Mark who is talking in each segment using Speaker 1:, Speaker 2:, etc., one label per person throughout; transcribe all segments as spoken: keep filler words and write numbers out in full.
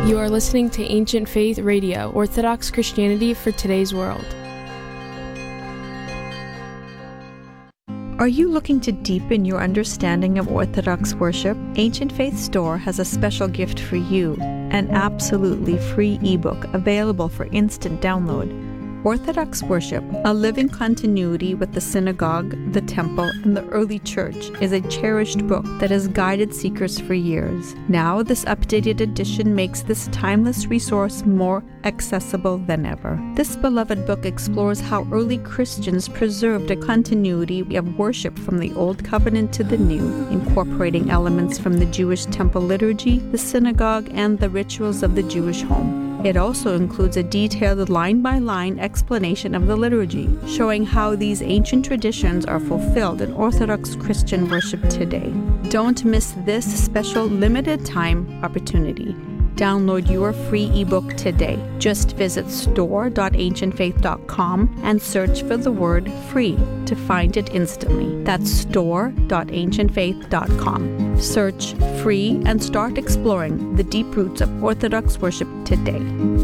Speaker 1: You are listening to Ancient Faith Radio, Orthodox Christianity for today's world.
Speaker 2: Are you looking to deepen your understanding of Orthodox worship? Ancient Faith Store has a special gift for you, an absolutely free ebook available for instant download. Orthodox Worship, a living continuity with the synagogue, the temple, and the early church, is a cherished book that has guided seekers for years. Now, this updated edition makes this timeless resource more accessible than ever. This beloved book explores how early Christians preserved a continuity of worship from the Old Covenant to the New, incorporating elements from the Jewish temple liturgy, the synagogue, and the rituals of the Jewish home. It also includes a detailed line-by-line explanation of the liturgy, showing how these ancient traditions are fulfilled in Orthodox Christian worship today. Don't miss this special limited-time opportunity. Download your free ebook today. Just visit store dot ancient faith dot com and search for the word free to find it instantly. That's store dot ancient faith dot com. Search free and start exploring the deep roots of Orthodox worship today.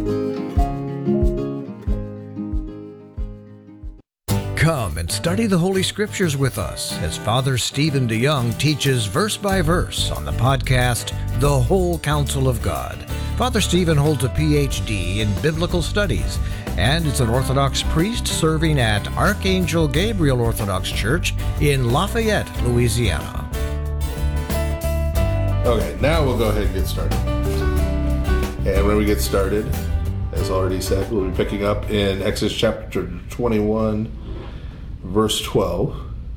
Speaker 3: Come and study the Holy Scriptures with us as Father Stephen DeYoung teaches verse by verse on the podcast, The Whole Counsel of God. Father Stephen holds a P H D in Biblical Studies and is an Orthodox priest serving at Archangel Gabriel Orthodox Church in Lafayette, Louisiana.
Speaker 4: Okay, now we'll go ahead and get started. And when we get started, as already said, we'll be picking up in Exodus chapter twenty-one, verse twelve.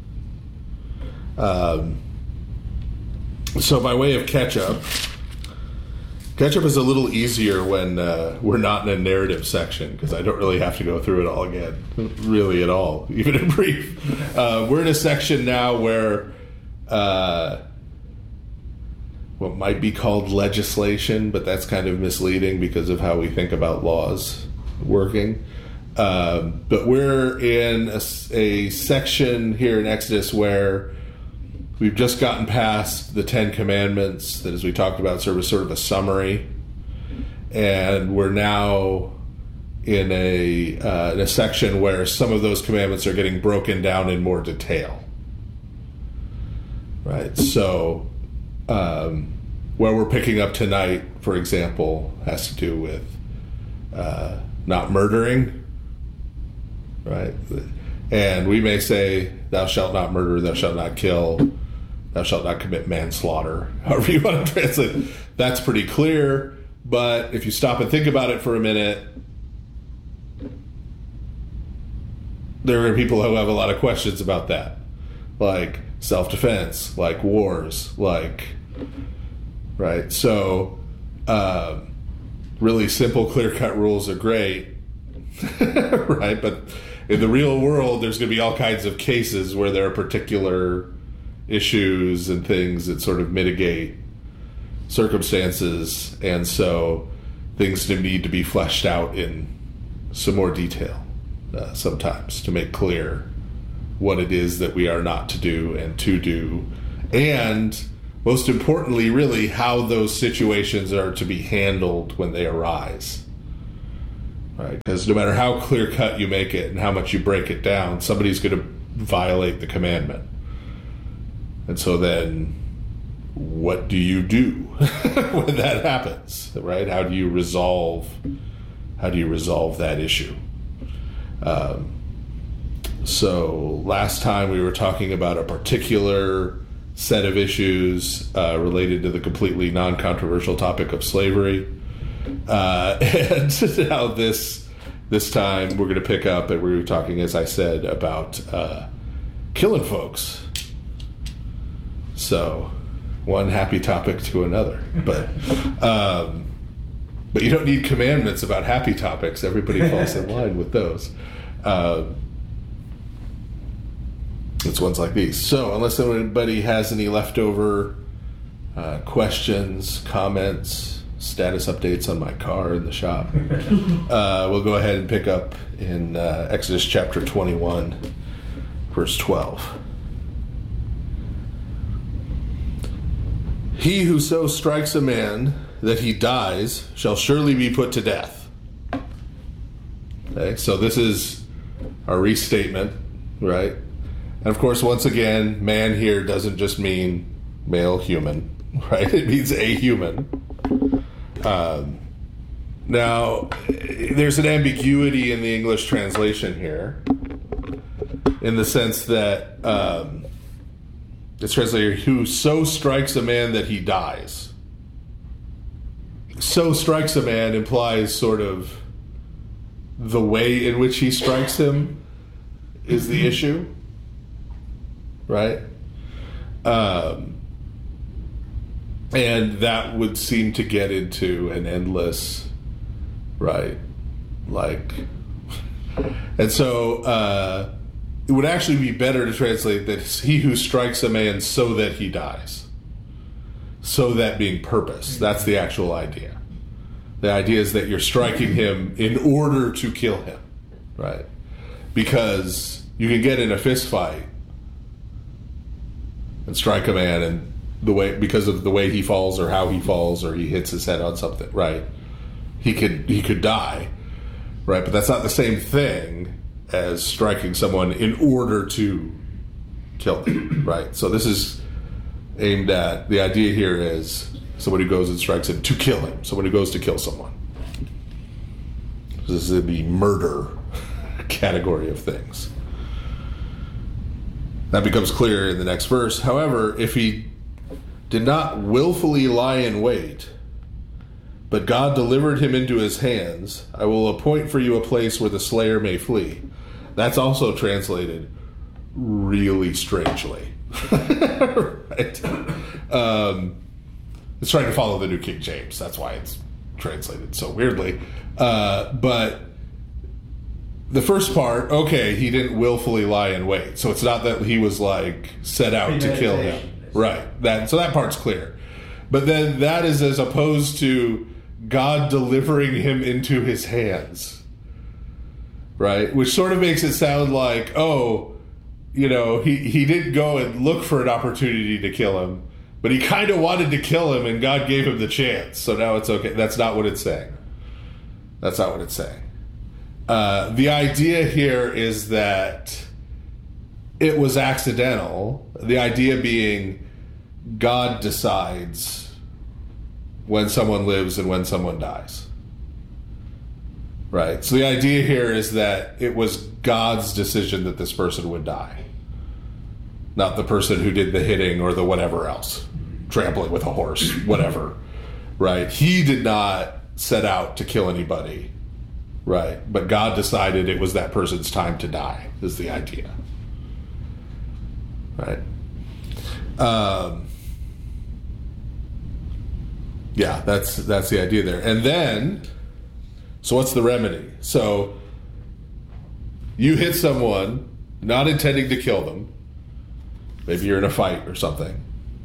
Speaker 4: Um, so by way of catch-up, catch-up is a little easier when uh, we're not in a narrative section, because I don't really have to go through it all again, really at all, even in brief. Uh, we're in a section now where uh, what might be called legislation, but that's kind of misleading because of how we think about laws working. Uh, but we're in a, a section here in Exodus where we've just gotten past the Ten Commandments that, as we talked about, serve as sort of a summary, and we're now in a uh, in a section where some of those commandments are getting broken down in more detail. Right. So, um, where we're picking up tonight, for example, has to do with uh, not murdering. Right, and we may say, "Thou shalt not murder, thou shalt not kill, thou shalt not commit manslaughter." However you want to translate, that's pretty clear. But if you stop and think about it for a minute, there are people who have a lot of questions about that, like self-defense, like wars, like right. So, uh, really simple, clear-cut rules are great, right? But in the real world, there's going to be all kinds of cases where there are particular issues and things that sort of mitigate circumstances, and so things need to be fleshed out in some more detail uh, sometimes to make clear what it is that we are not to do and to do, and most importantly, really, how those situations are to be handled when they arise. Right, because no matter how clear-cut you make it and how much you break it down, somebody's going to violate the commandment. And so then, what do you do when that happens? Right? How do you resolve? How do you resolve that issue? Um, so last time we were talking about a particular set of issues uh, related to the completely non-controversial topic of slavery. Uh, and now this this time we're going to pick up, and we were talking, as I said, about uh, killing folks. So one happy topic to another, but um, but you don't need commandments about happy topics. Everybody falls in line with those. Uh, it's ones like these. So unless anybody has any leftover uh, questions, comments, status updates on my car in the shop, uh, we'll go ahead and pick up in uh, Exodus chapter twenty-one, verse twelve. He who so strikes a man that he dies shall surely be put to death. Okay, so this is a restatement, right? And of course, once again, man here doesn't just mean male human, right? It means a human. Um, now, there's an ambiguity in the English translation here, in the sense that um, it's translated, who so strikes a man that he dies. So strikes a man implies sort of the way in which he strikes him is the issue, right? Um, and that would seem to get into an endless, right? Like, and so uh, it would actually be better to translate that he who strikes a man so that he dies. So that being purpose. That's the actual idea. The idea is that you're striking him in order to kill him, right? Because you can get in a fist fight and strike a man, and the way because of the way he falls or how he falls or he hits his head on something, right? He could he could die, right? But that's not the same thing as striking someone in order to kill them, right? So this is aimed at, the idea here is someone who goes and strikes him to kill him, someone who goes to kill someone. This is the murder category of things. That becomes clear in the next verse. However, if he did not willfully lie in wait, but God delivered him into his hands, I will appoint for you a place where the slayer may flee. That's also translated really strangely. Right? Um, it's trying to follow the New King James. That's why it's translated so weirdly. Uh, but the first part, okay, he didn't willfully lie in wait. So it's not that he was like set out to kill him. Right. That so that part's clear. But then that is as opposed to God delivering him into his hands. Right? Which sort of makes it sound like, oh, you know, he, he didn't go and look for an opportunity to kill him, but he kind of wanted to kill him and God gave him the chance. So now it's okay. That's not what it's saying. That's not what it's saying. Uh, the idea here is that it was accidental. The idea being God decides when someone lives and when someone dies. Right? So the idea here is that it was God's decision that this person would die. Not the person who did the hitting or the whatever else. Trampling with a horse, whatever. Right? He did not set out to kill anybody. Right? But God decided it was that person's time to die, is the idea. Right? Um, yeah, that's that's the idea there. And then, so what's the remedy? So, you hit someone, not intending to kill them. Maybe you're in a fight or something.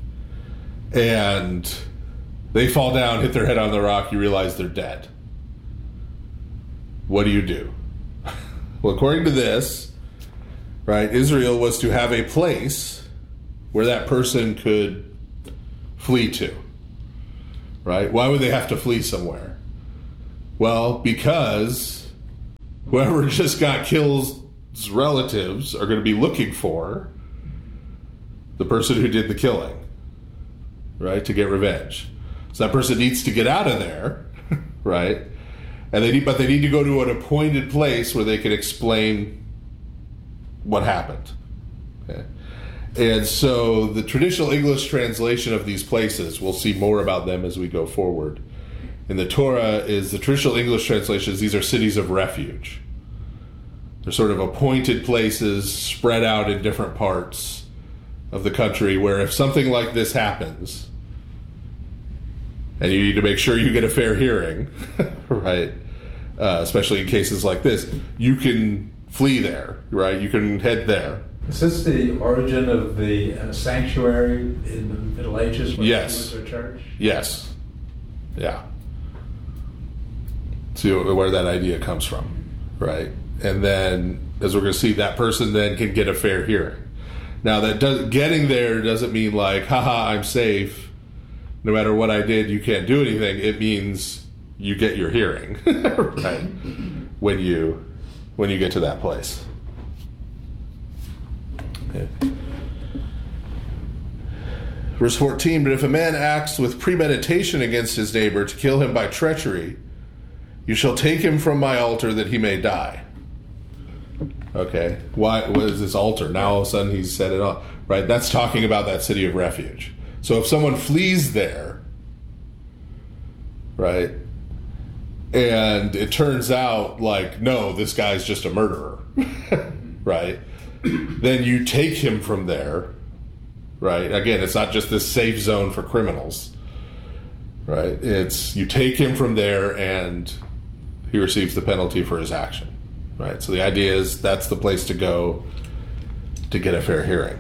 Speaker 4: And they fall down, hit their head on the rock, you realize they're dead. What do you do? Well, according to this, right, Israel was to have a place where that person could flee to. Right? Why would they have to flee somewhere? Well, because whoever just got killed's relatives are going to be looking for the person who did the killing, right, to get revenge. So that person needs to get out of there, right? And they need, but they need to go to an appointed place where they can explain what happened. Okay? And so the traditional English translation of these places, we'll see more about them as we go forward, in the Torah is the traditional English translations, these are cities of refuge. They're sort of appointed places spread out in different parts of the country where if something like this happens, and you need to make sure you get a fair hearing, right, uh, especially in cases like this, you can flee there, right? You can head there.
Speaker 5: Is this the origin of the uh, sanctuary in the Middle Ages when
Speaker 4: yes.
Speaker 5: they went to church?
Speaker 4: Yes. Yeah. See where that idea comes from, right? And then, as we're going to see, that person then can get a fair hearing. Now, that does, getting there doesn't mean like, haha, I'm safe. no matter what I did, you can't do anything, it means you get your hearing, right? When you when you get to that place. Okay. Verse fourteen, but if a man acts with premeditation against his neighbor to kill him by treachery, you shall take him from my altar that he may die. Okay, why? What is this altar? Now all of a sudden he's set it up, right? That's talking about that city of refuge. So if someone flees there, right, and it turns out like, no, this guy's just a murderer, right? Then you take him from there, right? Again, it's not just this safe zone for criminals, right? It's you take him from there and he receives the penalty for his action, right? So the idea is that's the place to go to get a fair hearing.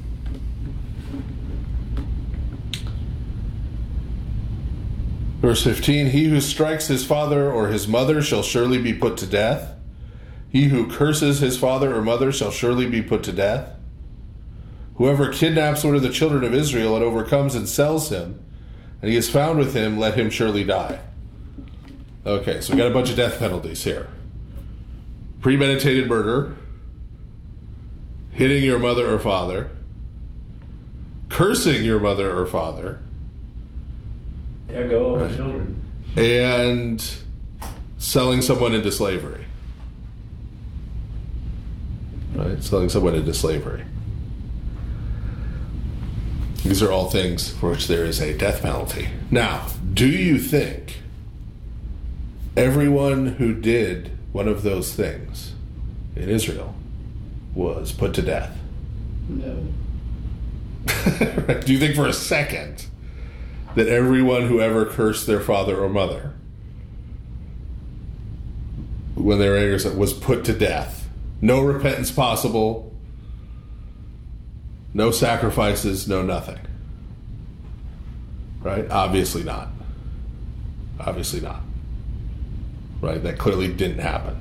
Speaker 4: Verse fifteen, he who strikes his father or his mother shall surely be put to death. He who curses his father or mother shall surely be put to death. Whoever kidnaps one of the children of Israel and overcomes and sells him, and he is found with him, let him surely die. Okay, so we got a bunch of death penalties here. Premeditated murder, hitting your mother or father, cursing your mother or father,
Speaker 5: There go all the children.
Speaker 4: and selling someone into slavery. Right? Selling someone into slavery. These are all things for which there is a death penalty. Now, do you think everyone who did one of those things in Israel was put to death?
Speaker 6: No.
Speaker 4: Do you think for a second that everyone who ever cursed their father or mother when they were angry was put to death? No repentance possible, no sacrifices, no nothing. Right? Obviously not. Obviously not. Right? That clearly didn't happen.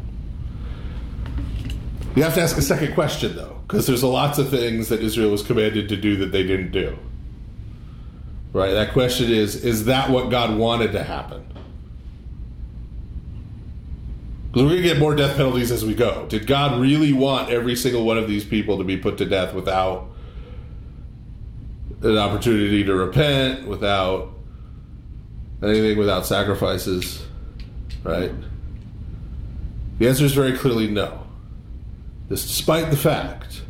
Speaker 4: You have to ask a second question, though, because there's lots of things that Israel was commanded to do that they didn't do. Right? That question is, is that what God wanted to happen? Because we're going to get more death penalties as we go. Did God really want every single one of these people to be put to death without an opportunity to repent, without anything, without sacrifices? Right? The answer is very clearly no. This despite the fact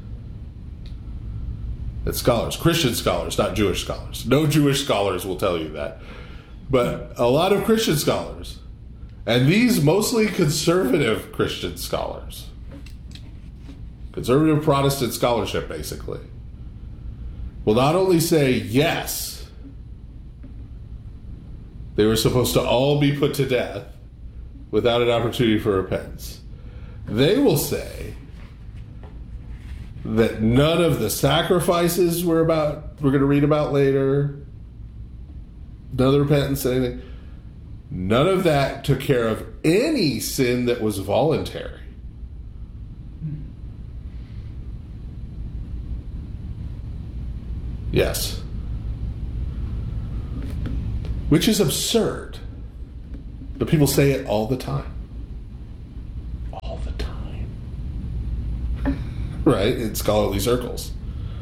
Speaker 4: that scholars, Christian scholars, not Jewish scholars, no Jewish scholars will tell you that, but a lot of Christian scholars, and these mostly conservative Christian scholars, conservative Protestant scholarship basically, will not only say yes, they were supposed to all be put to death without an opportunity for repentance. They will say that none of the sacrifices we're about we're going to read about later, none of the repentance, anything, none of that took care of any sin that was voluntary. Yes. Which is absurd. But people say it all the time. All the time. Right? In scholarly circles.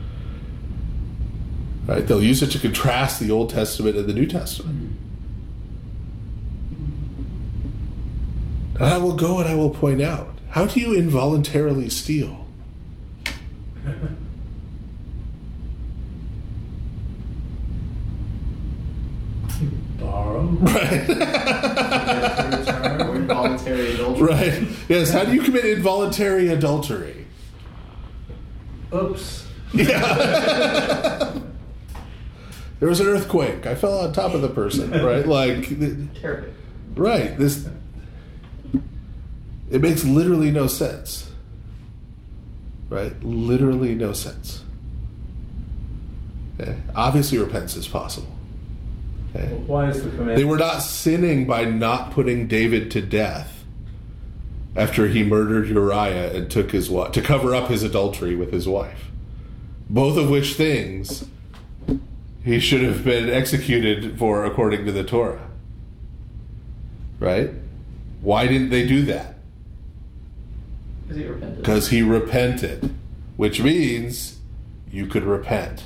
Speaker 4: Right? They'll use it to contrast the Old Testament and the New Testament. And I will go and I will point out, how do you involuntarily steal?
Speaker 5: Borrow.
Speaker 4: Right.
Speaker 6: Or involuntary adultery.
Speaker 4: Right. Yes, how do you commit involuntary adultery?
Speaker 5: Oops.
Speaker 4: Yeah. There was an earthquake. I fell on top of the person, right? Like,
Speaker 6: Terrible.
Speaker 4: right. This, it makes literally no sense. Right? Literally no sense. Okay. Obviously, repentance is possible. Okay.
Speaker 5: Why is the command?
Speaker 4: They were not sinning by not putting David to death after he murdered Uriah and took his wife, to cover up his adultery with his wife. Both of which things he should have been executed for according to the Torah. Right? Why didn't they do that?
Speaker 6: Because he repented.
Speaker 4: Because he repented, which means you could repent.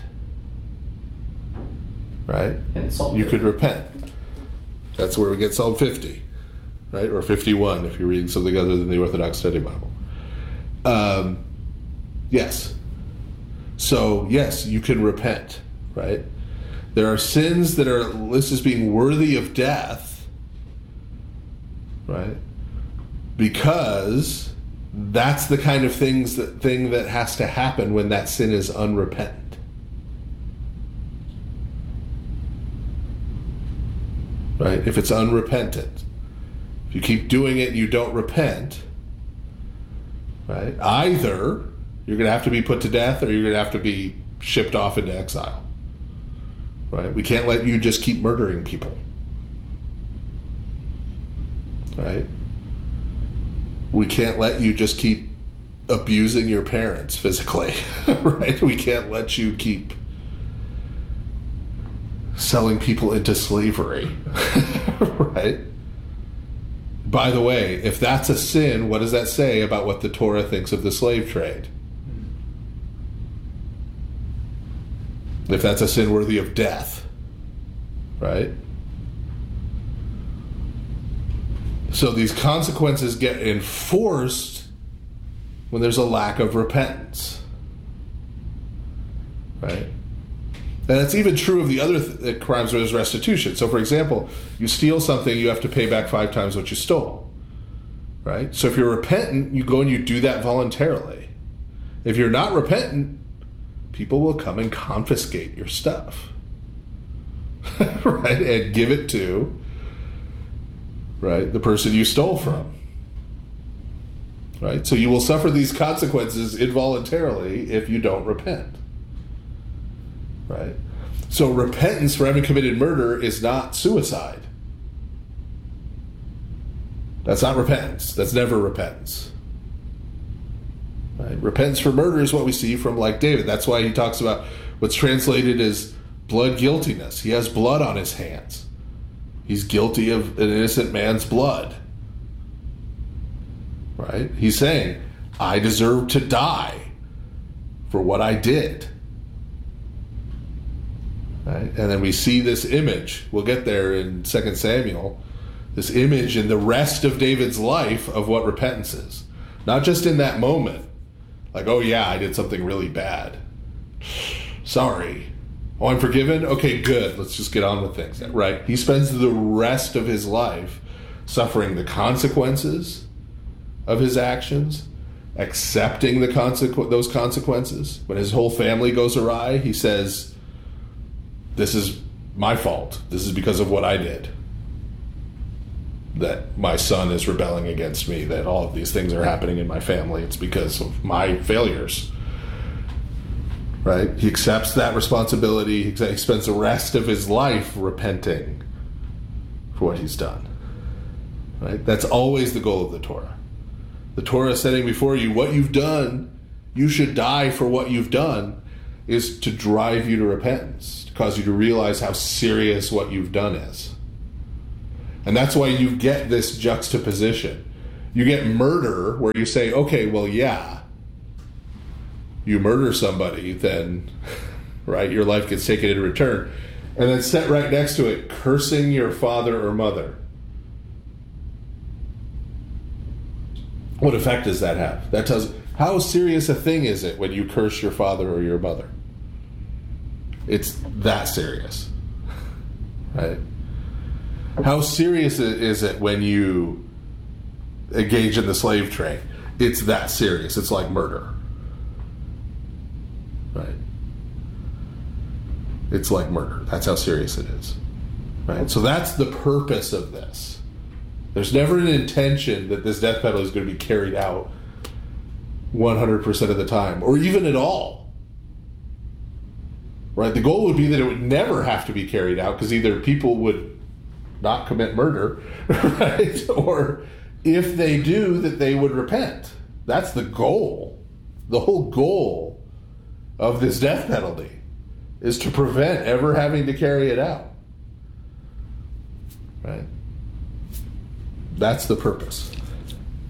Speaker 4: Right?
Speaker 6: And Psalm
Speaker 4: You could repent. That's where we get Psalm fifty, right? Or fifty-one if you're reading something other than the Orthodox Study Bible. Um, yes. So, yes, you can repent, right? There are sins that are listed as being worthy of death, right? Because that's the kind of things that thing that has to happen when that sin is unrepentant. Right? If it's unrepentant. If you keep doing it and you don't repent, right? Either you're going to have to be put to death or you're going to have to be shipped off into exile. Right? We can't let you just keep murdering people. Right? We can't let you just keep abusing your parents physically. Right? We can't let you keep selling people into slavery. Right? By the way, if that's a sin, what does that say about what the Torah thinks of the slave trade? If that's a sin worthy of death, right? So these consequences get enforced when there's a lack of repentance, right? And that's even true of the other th- crimes where there's restitution. So, for example, you steal something, you have to pay back five times what you stole, right? So if you're repentant, you go and you do that voluntarily. If you're not repentant, people will come and confiscate your stuff, right? And give it to, right, the person you stole from, right? So you will suffer these consequences involuntarily if you don't repent. Right? So repentance for having committed murder is not suicide. That's not repentance. That's never repentance. Right? Repentance for murder is what we see from like David. That's why he talks about what's translated as blood guiltiness. He has blood on his hands. He's guilty of an innocent man's blood. Right? He's saying, I deserve to die for what I did. Right? And then we see this image, we'll get there in Second Samuel, this image in the rest of David's life of what repentance is. Not just in that moment, like, oh yeah, I did something really bad. Sorry. Oh, I'm forgiven? Okay, good. Let's just get on with things. Right? He spends the rest of his life suffering the consequences of his actions, accepting the consequ- those consequences. When his whole family goes awry, he says, this is my fault. This is because of what I did. That my son is rebelling against me, that all of these things are happening in my family. It's because of my failures. Right? He accepts that responsibility. He spends the rest of his life repenting for what he's done. Right? That's always the goal of the Torah. The Torah is setting before you what you've done. You should die for what you've done, is to drive you to repentance, to cause you to realize how serious what you've done is. And that's why you get this juxtaposition. You get murder where you say, okay, well, yeah, you murder somebody, then, right, your life gets taken in return. And then set right next to it, cursing your father or mother. What effect does that have? That tells how serious a thing is it when you curse your father or your mother? It's that serious, right? How serious is it when you engage in the slave trade? It's that serious. It's like murder, right? It's like murder. That's how serious it is, right? So that's the purpose of this. There's never an intention that this death penalty is going to be carried out one hundred percent of the time, or even at all. Right? The goal would be that it would never have to be carried out, because either people would not commit murder, right? Or if they do, that they would repent. That's the goal. The whole goal of this death penalty is to prevent ever having to carry it out. Right? That's the purpose.